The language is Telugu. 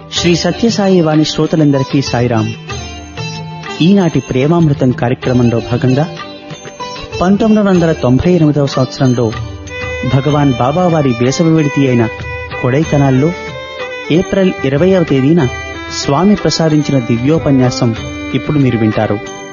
శ్రీ సత్యసాయి వాణి శ్రోతలందరికీ సాయిరాం. ఈనాటి ప్రేమామృతం కార్యక్రమంలో భాగంగా 1998వ సంవత్సరంలో భగవాన్ బాబా వారి వేసవి విడితి అయిన కొడైకనాల్లో ఏప్రిల్ 20వ తేదీన స్వామి ప్రసాదించిన దివ్యోపన్యాసం ఇప్పుడు మీరు వింటారు.